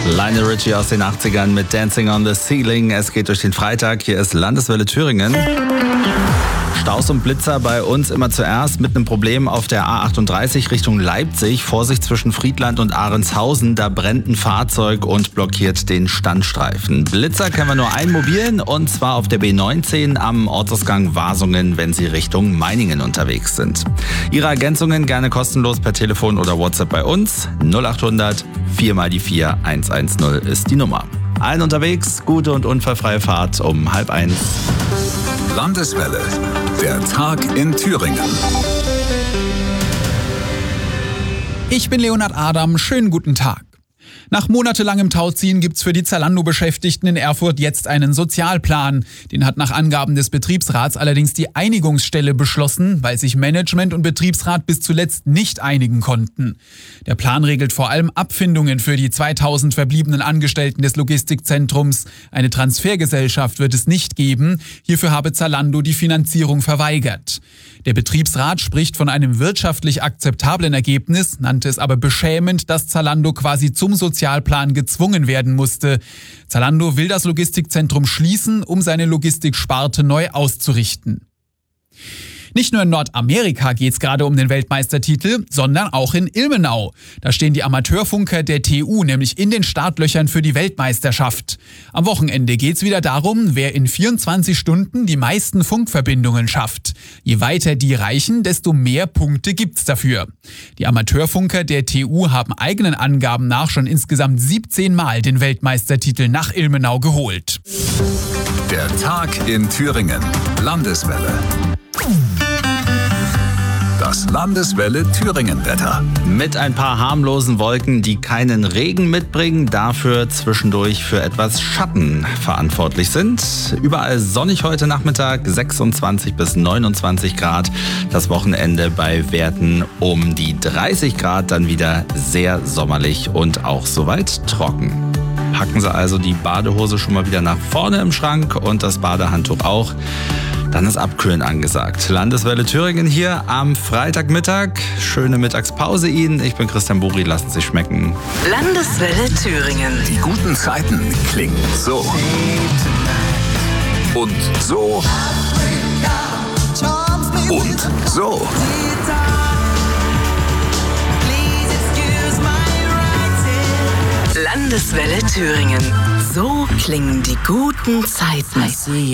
Lionel Richie aus den 80ern mit Dancing on the Ceiling. Es geht durch den Freitag. Hier ist Landeswelle Thüringen. Staus und Blitzer bei uns immer zuerst mit einem Problem auf der A38 Richtung Leipzig. Vorsicht zwischen Friedland und Ahrenshausen. Da brennt ein Fahrzeug und blockiert den Standstreifen. Blitzer kennen wir nur einen mobilen und zwar auf der B19 am Ortsausgang Wasungen, wenn Sie Richtung Meiningen unterwegs sind. Ihre Ergänzungen gerne kostenlos per Telefon oder WhatsApp bei uns. 0800 4x4 110 ist die Nummer. Allen unterwegs, gute und unfallfreie Fahrt um 12:30. Landeswelle, der Tag in Thüringen. Ich bin Leonhard Adam, schönen guten Tag. Nach monatelangem Tauziehen gibt's für die Zalando-Beschäftigten in Erfurt jetzt einen Sozialplan. Den hat nach Angaben des Betriebsrats allerdings die Einigungsstelle beschlossen, weil sich Management und Betriebsrat bis zuletzt nicht einigen konnten. Der Plan regelt vor allem Abfindungen für die 2000 verbliebenen Angestellten des Logistikzentrums. Eine Transfergesellschaft wird es nicht geben. Hierfür habe Zalando die Finanzierung verweigert. Der Betriebsrat spricht von einem wirtschaftlich akzeptablen Ergebnis, nannte es aber beschämend, dass Zalando quasi zum Sozialplan gezwungen werden musste. Zalando will das Logistikzentrum schließen, um seine Logistiksparte neu auszurichten. Nicht nur in Nordamerika geht's gerade um den Weltmeistertitel, sondern auch in Ilmenau. Da stehen die Amateurfunker der TU nämlich in den Startlöchern für die Weltmeisterschaft. Am Wochenende geht's wieder darum, wer in 24 Stunden die meisten Funkverbindungen schafft. Je weiter die reichen, desto mehr Punkte gibt's dafür. Die Amateurfunker der TU haben eigenen Angaben nach schon insgesamt 17 Mal den Weltmeistertitel nach Ilmenau geholt. Der Tag in Thüringen. Landeswelle. Das Landeswelle Thüringen-Wetter. Mit ein paar harmlosen Wolken, die keinen Regen mitbringen, dafür zwischendurch für etwas Schatten verantwortlich sind. Überall sonnig heute Nachmittag, 26 bis 29 Grad. Das Wochenende bei Werten um die 30 Grad, dann wieder sehr sommerlich und auch soweit trocken. Packen Sie also die Badehose schon mal wieder nach vorne im Schrank und das Badehandtuch auch. Dann ist Abkühlen angesagt. Landeswelle Thüringen hier am Freitagmittag. Schöne Mittagspause Ihnen. Ich bin Christian Buri, lassen Sie schmecken. Landeswelle Thüringen. Die guten Zeiten klingen so. Und so. Und so. Landeswelle Thüringen. So klingen die guten Zeiten.